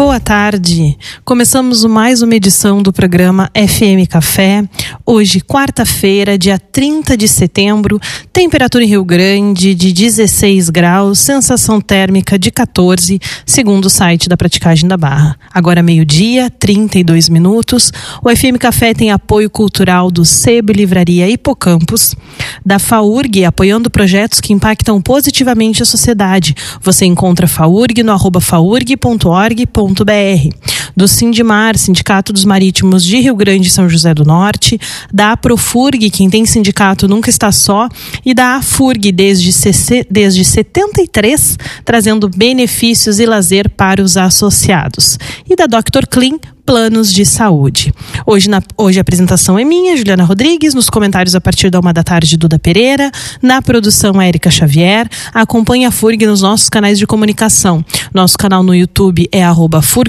Boa tarde, começamos mais uma edição do programa FM Café, hoje quarta-feira, dia 30 de setembro, temperatura em Rio Grande de 16 graus, sensação térmica de 14, segundo o site da Praticagem da Barra. Agora meio-dia, 32 minutos, o FM Café tem apoio cultural do Sebo Livraria Hipocampus, da FAURG, apoiando projetos que impactam positivamente a sociedade. Você encontra FAURG no @faurg.org.br, do Sindimar, Sindicato dos Marítimos de Rio Grande e São José do Norte, da Aprofurg, quem tem sindicato nunca está só, e da AFURG desde 73, trazendo benefícios e lazer para os associados, e da Dr. Clean, planos de saúde. Hoje a apresentação é minha, Juliana Rodrigues, nos comentários a partir da 1 da tarde, Duda Pereira, na produção Érica Xavier. Acompanhe a FURG nos nossos canais de comunicação. Nosso canal no YouTube é @FURG